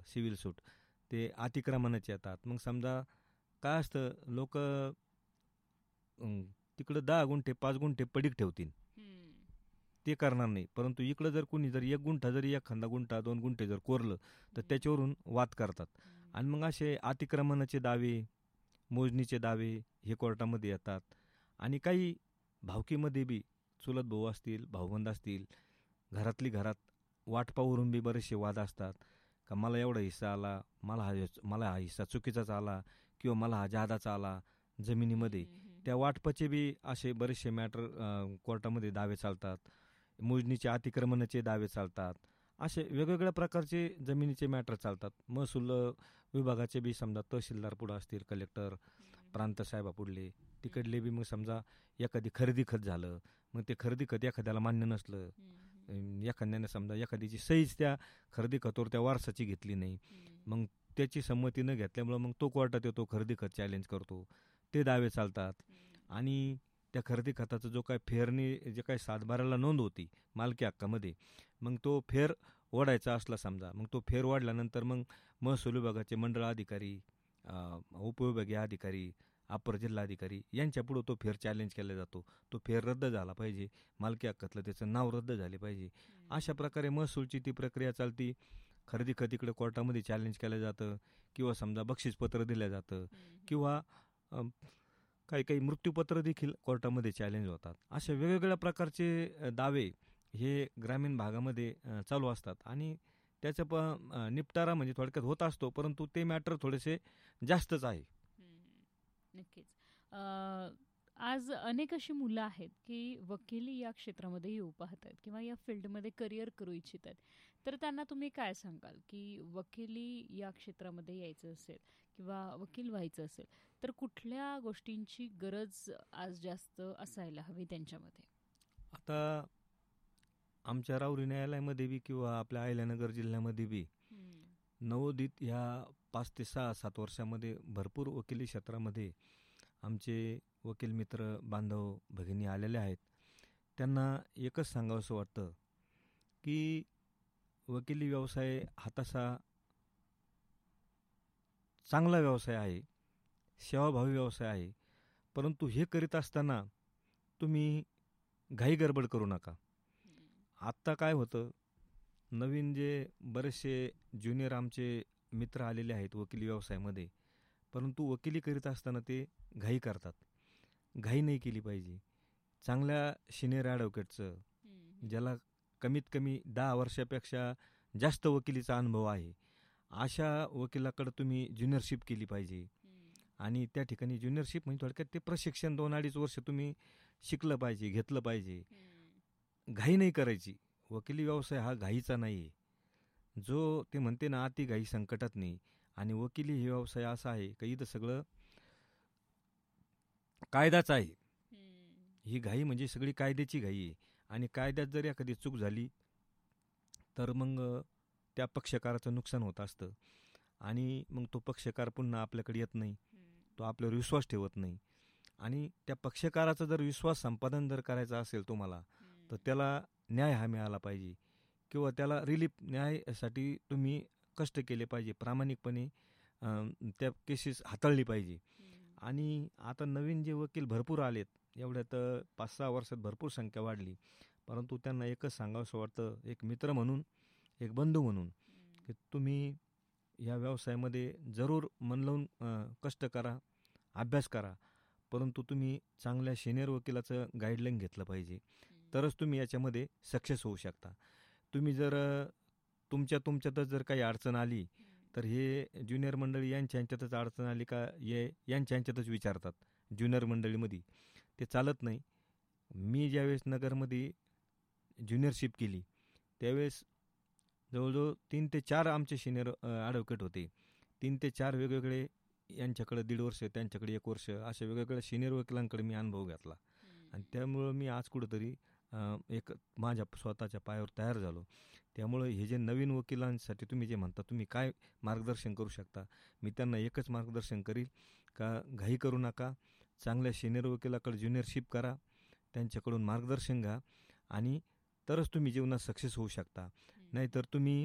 Civil सूट, ते अतिक्रमणाचे येतात. मग समजा काय असतं, लोक तिकडं 10 गुंठे 5 गुंठे पडीक ठेवतील, ते करणार नाही. परंतु इकडं जर कोणी जर 1 गुंठा जरी एखादा गुंठा 2 गुंठे जर कोरलं तर त्याच्यावरून वाद करतात. आणि मग असे अतिक्रमणाचे दावे, मोजणीचे दावे हे कोर्टामध्ये येतात. आणि काही भावकीमध्ये बी चुलत भाऊ असतील, भाऊबंद असतील, घरातली घरात वाटपावरून बी बरेचसे वाद असतात. का मला एवढा हिस्सा आला, मला हा हिस्सा चुकीचाच आला, किंवा मला हा जादाचा आला जमिनीमध्ये. त्या वाटपाचे बी असे बरेचसे मॅटर कोर्टामध्ये दावे चालतात. मोजणीचे अतिक्रमणाचे दावे चालतात. असे वेगवेगळ्या प्रकारचे जमिनीचे मॅटर चालतात. महसूल विभागाचे बी समजा तहसीलदार पुढं असतील, कलेक्टर, प्रांत साहेबा पुढले, तिकडले बी मग समजा एखादी खरेदी खत झालं, मग ते खरेदी खत एखाद्याला मान्य नसलं, एखाद्याने समजा एखाद्याची सहीच त्या खरेदी खतावर त्या वारसाची घेतली नाही, मग त्याची संमती न घेतल्यामुळं मग तो कोर्टात येतो, खरेदी खत चॅलेंज करतो, ते दावे चालतात. आणि त्या खरेदी खताचा जो काय फेरणी जे काही 7/12ला नोंद होती मालकी हक्कामध्ये, मग तो फेर ओढायचा असला समजा, मग तो फेर ओढल्यानंतर मग महसूल विभागाचे मंडळ अधिकारी, उपविभागीय अधिकारी, अपर जिल्हाधिकारी यांच्यापुढं तो फेर चॅलेंज केला जातो. तो फेर रद्द झाला पाहिजे, मालकी हक्कातलं त्याचं नाव रद्द झाले पाहिजे. अशा प्रकारे महसूलची ती प्रक्रिया चालती. खरेदी खत इकडे कोर्टामध्ये चॅलेंज केलं जातं, किंवा समजा बक्षीसपत्र दिलं जातं, किंवा काही काही मृत्यूपत्र देखील कोर्टामध्ये चॅलेंज होतात. अशा वेगवेगळ्या प्रकारचे दावे हे ग्रामीण भागामध्ये चालू असतात. आणि त्याचा निपटारा म्हणजे थोडक्यात होत असतो, परंतु ते मॅटर थोडेसे जास्तच आहे. नक्कीच. आज अनेक अशी मुलं आहेत की वकिली या क्षेत्रामध्ये येऊ पाहत आहेत किंवा या फील्डमध्ये करिअर करू इच्छित आहेत. तर त्यांना तुम्ही काय सांगाल की वकिली या क्षेत्रामध्ये यायचं असेल किंवा वकील व्हायचं असेल तर कुठल्या गोष्टींची गरज आज जास्त असायला हवी त्यांच्यामध्ये? आता आमच्या राऊरी न्यायालयामध्ये बी किंवा आपल्या अहिल्यानगर जिल्ह्यामध्ये बी नवोदित ह्या 5 ते 6-7 वर्षामध्ये भरपूर वकिली क्षेत्रामध्ये आमचे वकील मित्र बांधव भगिनी आलेले आहेत. त्यांना एकच सांगावंसं वाटतं की वकिली व्यवसाय हा तसा चांगला व्यवसाय आहे, सेवाभावी व्यवसाय आहे. परंतु हे करीत असताना तुम्ही घाई गडबड करू नका. आत्ता काय होतं, नवीन जे बरेचसे ज्युनियर आमचे मित्र आलेले आहेत वकिली व्यवसायामध्ये, परंतु वकिली करीत असताना ते घाई करतात. घाई नाही केली पाहिजे. चांगल्या सिनियर ॲडव्होकेटचं, ज्याला कमीत कमी 10 वर्षापेक्षा जास्त वकिलीचा अनुभव आहे, अशा वकिलाकडं तुम्ही ज्युनियरशिप केली पाहिजे. आणि त्या ठिकाणी ज्युनियरशिप म्हणजे थोडक्यात ते प्रशिक्षण 2-2.5 वर्ष तुम्ही शिकलं पाहिजे, घेतलं पाहिजे. घाई नाही करायची. वकिली व्यवसाय हा घाईचा नाही आहे. जो ते म्हणते ना, अति घाई संकटात नाही. आणि वकिली हे व्यवसाय असा आहे की इथं सगळं कायदाच आहे. ही घाई म्हणजे सगळी कायद्याची घाई आहे. आणि कायद्यात जर एखादी चूक झाली तर मग त्या पक्षकाराचं नुकसान होत असतं. आणि मग तो पक्षकार पुन्हा आपल्याकडे येत नाही, तो आपल्यावर विश्वास ठेवत नाही. आणि त्या पक्षकाराचा जर विश्वास संपादन जर करायचा असेल तुम्हाला, तर त्याला न्याय हा मिळाला पाहिजे, किंवा त्याला रिलीफ न्यायासाठी तुम्ही कष्ट केले पाहिजे, प्रामाणिकपणे त्या केसेस हाताळली पाहिजे. आणि आता नवीन जे वकील भरपूर आलेत, एवढ्यात 5-6 वर्षात भरपूर संख्या वाढली. परंतु त्यांना एकच सांगावंसं वाटतं, एक मित्र म्हणून, एक बंधू म्हणून, की तुम्ही या व्यवसायामध्ये जरूर मन लावून कष्ट करा, अभ्यास करा. परंतु तुम्ही चांगल्या सिनियर वकिलाचं गाईडलाईन घेतलं पाहिजे, तरच तुम्ही याच्यामध्ये सक्सेस होऊ शकता. तुम्ही जर तुमच्यातच जर काही अडचण आली तर हे ज्युनियर मंडळी यांच्यातच अडचण आली का यांच्यातच विचारतात. ज्युनियर मंडळीमध्ये ते चालत नाही. मी ज्यावेळेस नगरमध्ये ज्युनियरशिप केली त्यावेळेस जवळजवळ 3 ते 4 आमचे सिनियर ॲडव्होकेट होते. 3 ते 4 वेगवेगळे, यांच्याकडे 1.5 वर्ष, त्यांच्याकडे 1 वर्ष, अशा वेगवेगळ्या सिनियर वकिलांकडे मी अनुभव घेतला. आणि त्यामुळं मी आज कुठंतरी एक माझ्या स्वतःच्या पायावर तयार झालो. त्यामुळं हे जे नवीन वकिलांसाठी तुम्ही जे म्हणता, तुम्ही काय मार्गदर्शन करू शकता, मी त्यांना एकच मार्गदर्शन करील का घाई करू नका. चांगल्या सिनियर वकिलाकडे ज्युनियरशिप करा, त्यांच्याकडून मार्गदर्शन घ्या, आणि तरच तुम्ही जीवनात सक्सेस होऊ शकता. नाहीतर तुम्ही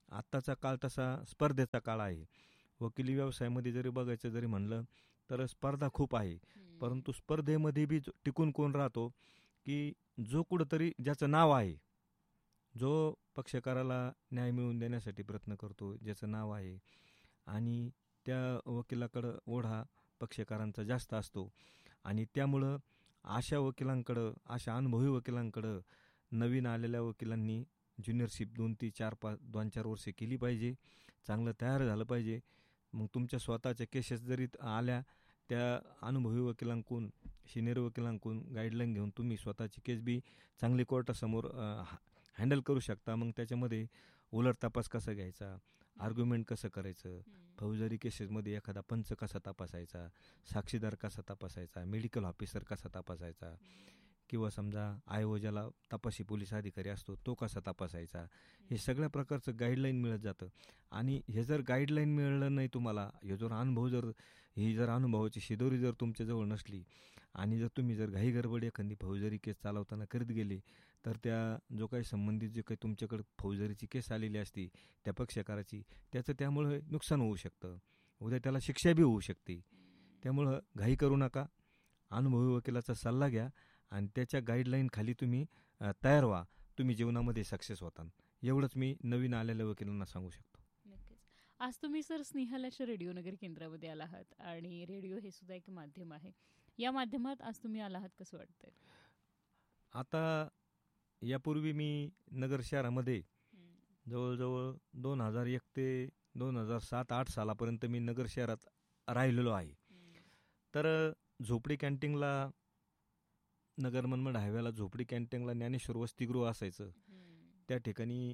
आत्ताचा काळ तसा स्पर्धेचा काळ आहे. वकिली व्यवसायामध्ये जरी बघायचं जरी म्हणलं तर स्पर्धा खूप आहे. परंतु स्पर्धेमध्ये बी टिकून कोण राहतो, की जो कुठंतरी ज्याचं नाव आहे, जो पक्षकाराला न्याय मिळवून देण्यासाठी प्रयत्न करतो, ज्याचं नाव आहे आणि त्या वकिलाकडं ओढा पक्षकारांचा जास्त असतो आणि त्यामुळं अशा वकिलांकडं, अशा अनुभवी वकिलांकडं नवीन आलेल्या वकिलांनी ज्युनियरशिप 2-4 वर्षे केली पाहिजे. चांगलं तयार झालं पाहिजे. मग तुमच्या स्वतःच्या केसेस जरी आल्या, त्या अनुभवी वकिलांकडून, सिनियर वकिलांकडून गाईडलाईन घेऊन तुम्ही स्वतःची केस बी चांगली कोर्टासमोर हँडल करू शकता. मग त्याच्यामध्ये उलट तपास कसा घ्यायचा, आर्ग्युमेंट कसं करायचं, फौजदारी केसेसमध्ये एखादा पंच कसा तपासायचा, साक्षीदार कसा तपासायचा, मेडिकल ऑफिसर कसा तपासायचा, किंवा समजा ज्याला तपासी पोलीस अधिकारी असतो तो कसा तपासायचा, हे सगळ्या प्रकारचं गाईडलाईन मिळत जातं. आणि हे जर गाईडलाईन मिळलं नाही तुम्हाला, हे जर अनुभवाची शिदोरी जर तुमच्याजवळ नसली आणि जर तुम्ही जर घाईगडबड एखादी फौजदारी केस चालवताना करीत गेले, तर त्या जो काही संबंधित जे काही तुमच्याकडे फौजदारीची केस आलेली असते त्या पक्षकाराची, त्याचं त्यामुळे नुकसान होऊ शकतं. उद्या त्याला शिक्षा बी होऊ शकते. त्यामुळं घाई करू नका. अनुभवी वकिलाचा सल्ला घ्या आणि त्याच्या गाईडलाईन खाली तुम्ही तयार व्हा. तुम्ही जीवनामध्ये सक्सेस होता. एवढंच मी नवीन आलेल्या वकिलांना सांगू शकतो. नक्कीच. आज तुम्ही सर स्नेहलाच्या रेडिओ नगर केंद्रामध्ये आला आहात आणि रेडिओ हे सुद्धा एक माध्यम आहे. या माध्यमात आज तुम्ही आला आहात, कसं वाटतंय? आता यापूर्वी मी नगर शहरामध्ये जवळजवळ 2001 ते 2007-8 सालापर्यंत मी नगर शहरात राहिलेलो आहे. तर झोपडी कॅन्टीनला, नगर मनमाड हायवेला झोपडी कॅन्टीनला ज्ञानेश्वर वसतिगृह असायचं. त्या ठिकाणी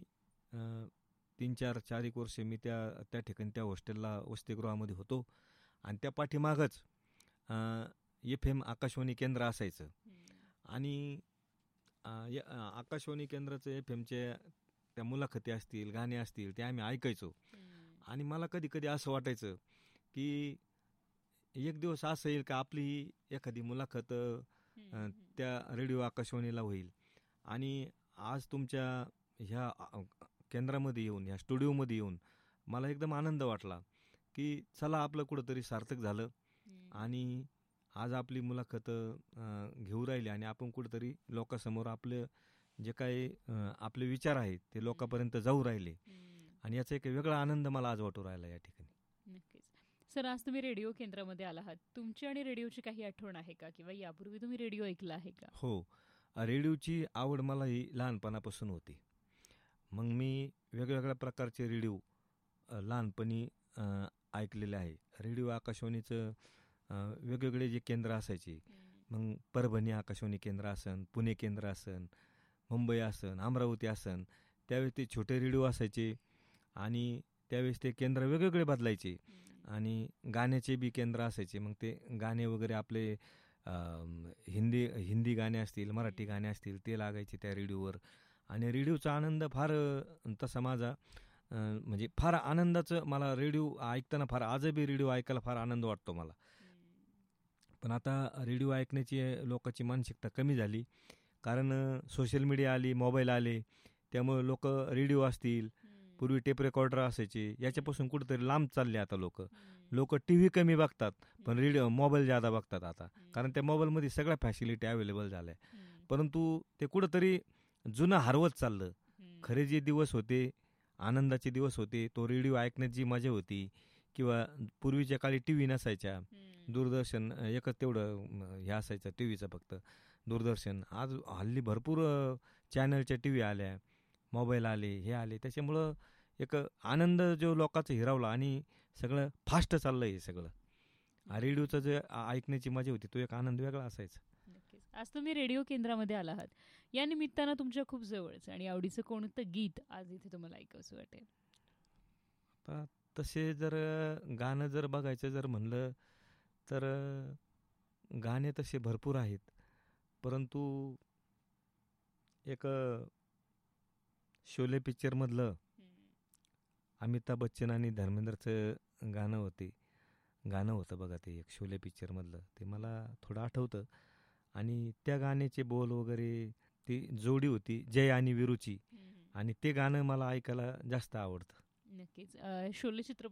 3-4 वर्षे मी त्या ठिकाणी त्या हॉस्टेलला, वसतिगृहामध्ये होतो. आणि त्या पाठीमागच FM आकाशवाणी केंद्र असायचं. आणि आकाशवाणी केंद्राचं FMचे त्या मुलाखती असतील, गाणे असतील, ते आम्ही ऐकायचो. आणि मला कधी कधी असं वाटायचं की एक दिवस असं येईल का आपली एखादी मुलाखत त्या रेडिओ आकाशवाणीला होईल. आणि आज तुमच्या ह्या केंद्रामध्ये येऊन, ह्या स्टुडिओमध्ये येऊन मला एकदम आनंद वाटला की चला आपलं कुठंतरी सार्थक झालं आणि आज आपली मुलाखत घेऊ राहिली आणि आपण कुठंतरी लोकांसमोर आपलं जे काही आपले विचार आहेत ते लोकांपर्यंत जाऊ राहिले. आणि याचा एक वेगळा आनंद मला आज वाटू राहिला या ठिकाणी. नक्कीच. सर, आज तुम्ही रेडिओ केंद्रामध्ये आला आहात. तुमची आणि रेडिओची काही आठवण आहे का, किंवा यापूर्वी तुम्ही रेडिओ ऐकला आहे का? हो, रेडिओची आवड मला ही लहानपणापासून होती. मग मी वेगवेगळ्या प्रकारचे रेडिओ लहानपणी ऐकलेले आहे. रेडिओ आकाशवाणीचं वेगवेगळे जे केंद्र असायचे, मग परभणी आकाशवाणी केंद्र असन, पुणे केंद्र असन, मुंबई असन, अमरावती असन, त्यावेळेस ते छोटे रेडिओ असायचे आणि त्यावेळेस ते केंद्र वेगवेगळे बदलायचे आणि गाण्याचे बी केंद्र असायचे. मग ते गाणे वगैरे आपले हिंदी गाणे असतील, मराठी गाणे असतील, ते लागायचे त्या रेडिओवर. आणि रेडिओचा आनंद फार तसा माझा म्हणजे फार आनंदाचं, मला रेडिओ ऐकताना फार, आजही रेडिओ ऐकायला फार आनंद वाटतो मला. पण आता रेडिओ ऐकण्याची लोकांची मानसिकता कमी झाली, कारण सोशल मीडिया आली, मोबाईल आले, त्यामुळे लोक रेडिओ असतील, पूर्वी टेप रेकॉर्डर असायचे, याच्यापासून कुठेतरी लांब चालले आता लोक टी व्ही कमी बघतात, पण रेडिओ, मोबाईल जादा बघतात आता, कारण त्या मोबाईलमध्ये सगळ्या फॅसिलिटी अवेलेबल झाल्या. परंतु ते कुठंतरी जुनं हरवत चाललं. खरे जे दिवस होते, आनंदाचे दिवस होते, तो रेडिओ ऐकण्यात जी मजा होती, किंवा पूर्वीच्या काळी टी व्ही नसायच्या, दूरदर्शन एकच तेवढं हे असायचं टी व्हीचं फक्त, दूरदर्शन. आज हल्ली भरपूर चॅनलच्या टी व्ही आल्या, मोबाईल आले, हे आले, त्याच्यामुळं एक आनंद जो लोकांचा हिरावला आणि सगळं फास्ट चाललं आहे सगळं. रेडिओचं जे ऐकण्याची मजा होती, तो एक आनंद वेगळा असायचा. नक्कीच. आज तुम्ही रेडिओ केंद्रामध्ये आला आहात, या निमित्तानं तुमच्या खूप जवळचं आणि आवडीचं कोणतं गीत आज इथे तुम्हाला ऐकावंसं वाटेल? आता तसे जर गाणं जर बघायचं जर म्हणलं तर गाणे तसे भरपूर आहेत, परंतु एक शोले पिक्चरमधलं अमिताभ बच्चन आणि धर्मेंद्रचं गाणं होतं बघा, ते एक शोले पिक्चरमधलं, ते मला थोडं आठवतं. आणि त्या गाण्याचे बोल वगैरे, ती जोडी होती जय आणि वीरूची, आणि ते गाणं मला ऐकायला जास्त आवडतं. नक्कीच. शोले चित्रपट